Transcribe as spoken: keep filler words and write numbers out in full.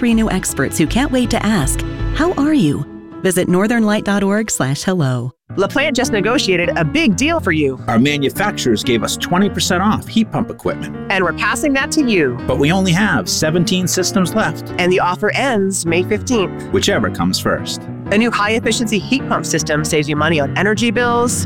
three new experts who can't wait to ask, how are you? Visit northernlight.org slash hello. LaPlante just negotiated a big deal for you. Our manufacturers gave us twenty percent off heat pump equipment. And we're passing that to you. But we only have seventeen systems left. And the offer ends May fifteenth. Whichever comes first. A new high-efficiency heat pump system saves you money on energy bills,